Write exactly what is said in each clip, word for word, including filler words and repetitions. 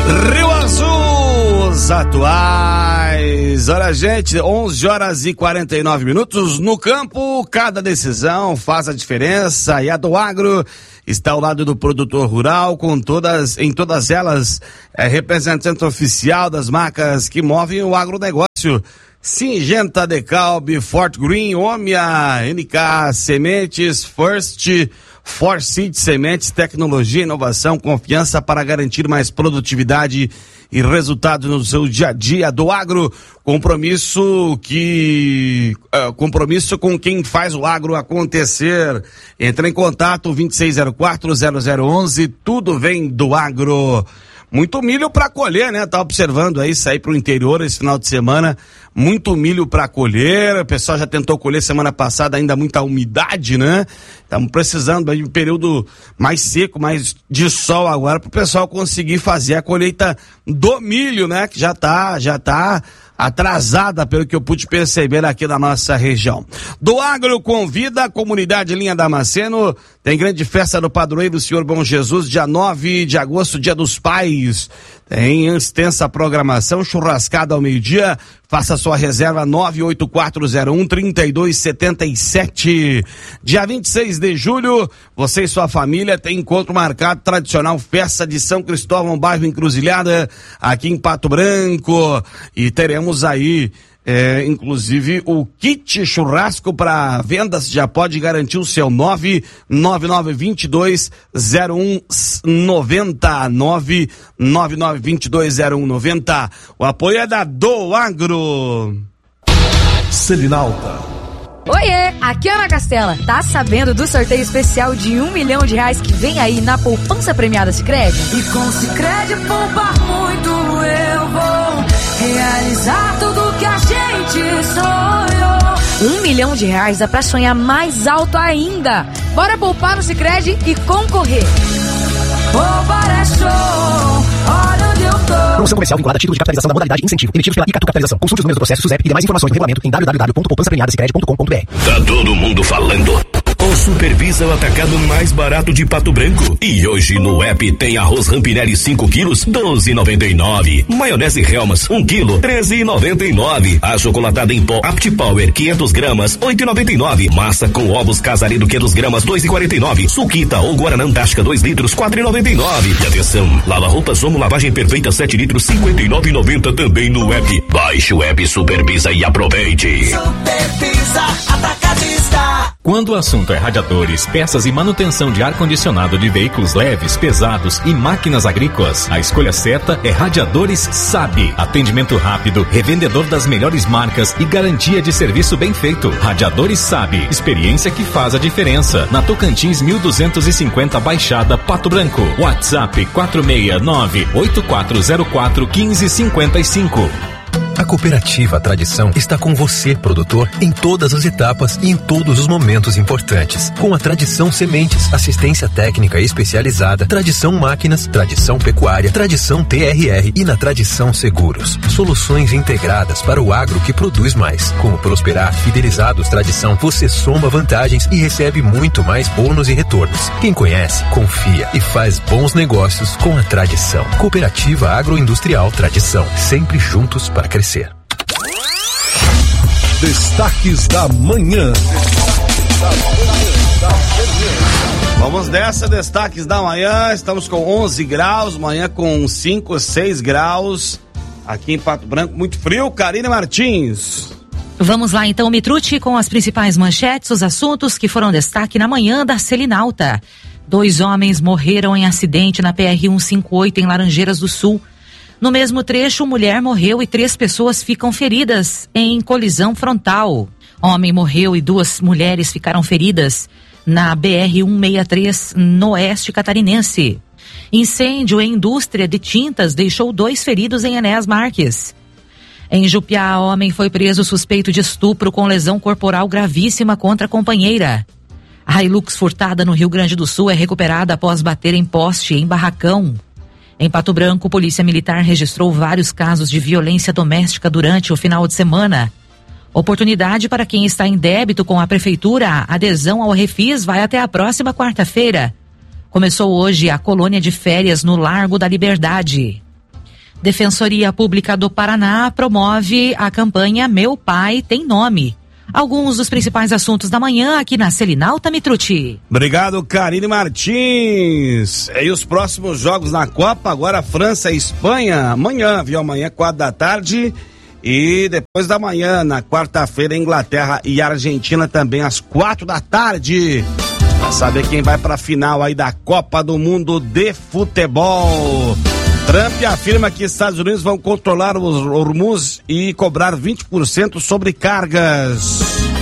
Rio Azul, os atuais. Olha, gente, onze horas e quarenta e nove minutos no campo. Cada decisão faz a diferença e a do Agro está ao lado do produtor rural, com todas, em todas elas, é representante oficial das marcas que movem o agronegócio. Singenta, Decalb, Fort Green, Omia, N K Sementes, First, Forseed Sementes, tecnologia, inovação, confiança para garantir mais produtividade e resultados no seu dia a dia. Do Agro, compromisso que uh, compromisso com quem faz o agro acontecer. Entra em contato vinte e seis zero quatro, zero zero onze, tudo vem do Agro. Muito milho para colher, né? Tá observando aí, sair pro interior esse final de semana, muito milho para colher. O pessoal já tentou colher semana passada, ainda muita umidade, né? Estamos precisando aí de um período mais seco, mais de sol agora, pro pessoal conseguir fazer a colheita do milho, né? Que já tá, já tá atrasada, pelo que eu pude perceber aqui na nossa região. Do Agro convida a comunidade Linha Damasceno, tem grande festa do padroeiro do Senhor Bom Jesus, dia nove de agosto, dia dos pais. Tem extensa programação, churrascada ao meio-dia. Faça sua reserva nove oito quatro zero um, três dois sete sete. Dia vinte e seis de julho, você e sua família tem encontro marcado, tradicional festa de São Cristóvão, bairro Encruzilhada, aqui em Pato Branco. E teremos aí, é, inclusive, o kit churrasco para vendas. Já pode garantir o seu nove nove nove dois dois zero um nove zero, nove nove nove dois dois zero um nove zero. O apoio é da Do Agro. Selinalta. Oiê, aqui é Ana Castela. Tá sabendo do sorteio especial de um milhão de reais que vem aí na poupança premiada Sicredi? E com Sicredi poupar muito eu vou realizar tudo que a gente sonhou. Um milhão de reais dá pra sonhar mais alto ainda. Bora poupar no Sicredi e concorrer. Poupar é show, olha onde eu tô. Promoção comercial vinculada a título de capitalização da modalidade incentivo, emitidos pela Icatu Capitalização. Consulte os números do processo SUSEP e demais informações no regulamento em w w w ponto poupança premiada sicredi ponto com ponto b r. Tá todo mundo falando. O Supervisa é o atacado mais barato de Pato Branco. E hoje no app tem arroz Rampinelli cinco quilos, doze e noventa e nove. Maionese Helmas um quilo, treze e noventa e nove. A chocolatada em pó Apt Power quinhentas gramas, oito e noventa e nove. Massa com ovos Casaredo quinhentas gramas, dois e quarenta e nove. Suquita ou Guaraná Antártica dois litros, quatro e noventa e nove. E atenção, lava roupas Omo lavagem perfeita sete litros, cinquenta e nove e noventa também no app. Baixe o app Supervisa e aproveite. Supervisa Atacadista. Quando o assunto é radiadores, peças e manutenção de ar-condicionado de veículos leves, pesados e máquinas agrícolas, a escolha certa é Radiadores Sabe. Atendimento rápido, revendedor das melhores marcas e garantia de serviço bem feito. Radiadores Sabe. Experiência que faz a diferença. Na Tocantins mil duzentos e cinquenta Baixada, Pato Branco. WhatsApp quatro seis nove, oito quatro zero quatro, um cinco cinco cinco. A Cooperativa Tradição está com você, produtor, em todas as etapas e em todos os momentos importantes. Com a Tradição Sementes, assistência técnica especializada, Tradição Máquinas, Tradição Pecuária, Tradição T R R e na Tradição Seguros. Soluções integradas para o agro que produz mais. Com o Prosperar Fidelizados Tradição, você soma vantagens e recebe muito mais bônus e retornos. Quem conhece, confia e faz bons negócios com a Tradição. Cooperativa Agroindustrial Tradição, sempre juntos para crescer. Destaques da manhã. Vamos nessa, destaques da manhã. Estamos com onze graus, manhã com cinco, seis graus. Aqui em Pato Branco, muito frio. Karine Martins. Vamos lá então, Mitrucci, com as principais manchetes, os assuntos que foram destaque na manhã da Selinalta. Dois homens morreram em acidente na P R cento e cinquenta e oito em Laranjeiras do Sul. No mesmo trecho, mulher morreu e três pessoas ficam feridas em colisão frontal. Homem morreu e duas mulheres ficaram feridas na B R cento e sessenta e três, no oeste catarinense. Incêndio em indústria de tintas deixou dois feridos em Enéas Marques. Em Jupiá, homem foi preso suspeito de estupro com lesão corporal gravíssima contra a companheira. A Hilux furtada no Rio Grande do Sul é recuperada após bater em poste em barracão. Em Pato Branco, Polícia Militar registrou vários casos de violência doméstica durante o final de semana. Oportunidade para quem está em débito com a Prefeitura. A adesão ao Refis vai até a próxima quarta-feira. Começou hoje a colônia de férias no Largo da Liberdade. Defensoria Pública do Paraná promove a campanha Meu Pai Tem Nome. Alguns dos principais assuntos da manhã aqui na Selinalta, Mitrucci. Obrigado, Karine Martins. E os próximos jogos na Copa, agora França e Espanha, amanhã, viu? Amanhã, quatro da tarde. E depois da manhã, na quarta-feira, Inglaterra e Argentina também às quatro da tarde. Pra saber quem vai pra final aí da Copa do Mundo de Futebol. Trump afirma que Estados Unidos vão controlar os Hormuz e cobrar vinte por cento sobre cargas.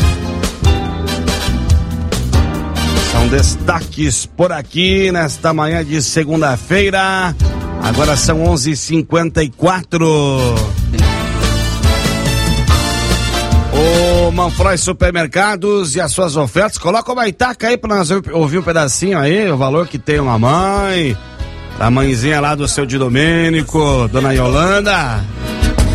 São destaques por aqui nesta manhã de segunda-feira. Agora são onze e cinquenta e quatro. O Manfroy Supermercados e as suas ofertas. Coloca uma itaca aí pra nós ouvir um pedacinho aí, o valor que tem uma mãe. A mãezinha lá do seu Di Domênico, dona Yolanda.